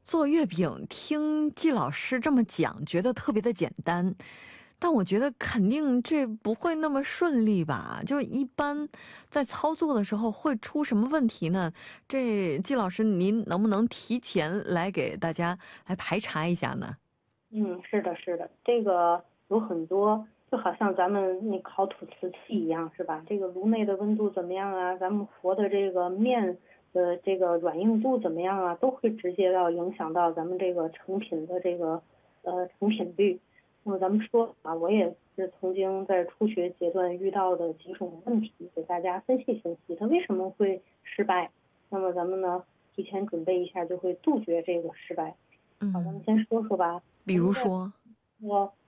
做月饼，听季老师这么讲，觉得特别的简单，但我觉得肯定这不会那么顺利吧？就一般在操作的时候会出什么问题呢？这季老师，您能不能提前来给大家来排查一下呢？ 是的，是的，这个有很多，就好像咱们那烤土瓷器一样，是吧？这个炉内的温度怎么样啊？咱们和的这个面的这个软硬度怎么样啊？都会直接到影响到咱们这个成品的这个成品率。那么咱们说啊，我也是曾经在初学阶段遇到的几种问题，给大家分析分析，它为什么会失败。那么咱们呢，提前准备一下，就会杜绝这个失败。好，咱们嗯， 先说说吧。 比如说，